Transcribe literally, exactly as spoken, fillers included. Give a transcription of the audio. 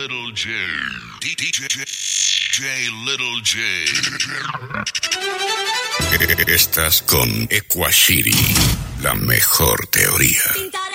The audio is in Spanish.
Little J. D J J Little J. Estás con Equashiri, la mejor teoría.